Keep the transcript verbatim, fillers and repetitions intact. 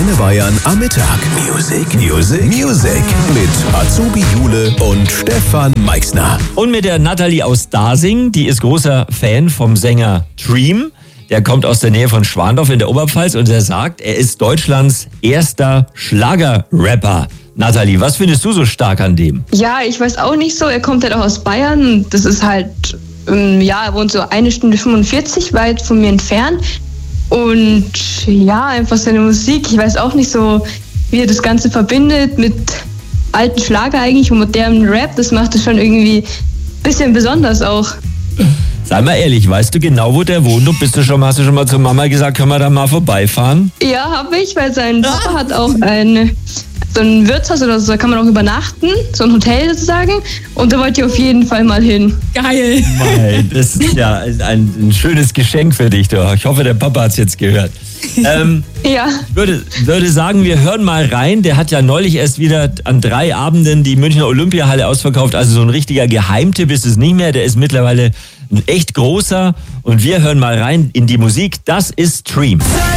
Antenne Bayern am Mittag. Music, Music, Music mit Azubi Jule und Stefan Meixner. Und mit der Nathalie aus Dasing, die ist großer Fan vom Sänger Dream. Der kommt aus der Nähe von Schwandorf in der Oberpfalz und er sagt, er ist Deutschlands erster Schlager-Rapper. Nathalie, was findest du so stark an dem? Ja, ich weiß auch nicht so. Er kommt halt auch aus Bayern. Das ist halt, ähm, ja, er wohnt so eine Stunde fünfundvierzig weit von mir entfernt. Und ja, einfach seine Musik. Ich weiß auch nicht so, wie er das Ganze verbindet mit alten Schlager eigentlich und modernen Rap. Das macht es schon irgendwie ein bisschen besonders auch. Sei mal ehrlich, weißt du genau, wo der wohnt? Und bist du schon, hast du schon mal zur Mama gesagt, können wir da mal vorbeifahren? Ja, habe ich, weil sein Papa hat auch ein, so ein Wirtshaus oder so, da kann man auch übernachten, so ein Hotel sozusagen. Und da wollt ihr auf jeden Fall mal hin. Geil. Mei, das ist ja ein, ein schönes Geschenk für dich. Du. Ich hoffe, der Papa hat es jetzt gehört. Ähm, ja. Ich würde, würde sagen, wir hören mal rein. Der hat ja neulich erst wieder an drei Abenden die Münchner Olympiahalle ausverkauft. Also so ein richtiger Geheimtipp ist es nicht mehr. Der ist mittlerweile ein echt großer. Und wir hören mal rein in die Musik. Das ist Dream.